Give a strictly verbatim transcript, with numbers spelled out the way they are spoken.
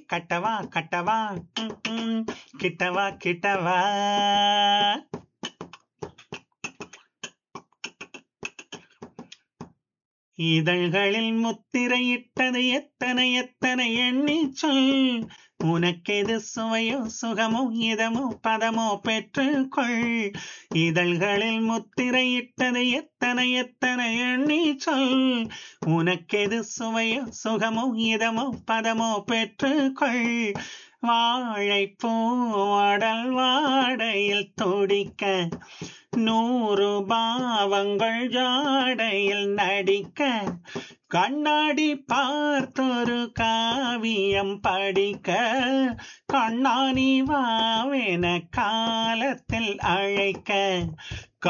கட்டவா கட்டவா ம், ம், கிட்டவா கிட்டவா. இதழ்களில் முத்திரையிட்டது எத்தனை எத்தனை எண்ணி சொல். உனக்கெது சுவையோ சுகமோ இதமோ பதமோ பெற்றுக்கொள். இதழ்களில் முத்திரையிட்டது எத்தனை எத்தனை எண்ணி சொல். உனக்கெது சுவையோ சுகமோ இதமோ பதமோ பெற்றுக்கொள். வாழைப்பூவடல் வாடையில் துடிக்க நூறு பாவங்கள் ஜாடையில் நடிக்க. கண்ணாடி பார்த்தொரு காவியம் படிக்க. கண்ணாணி வாவென காலத்தில் அழைக்க.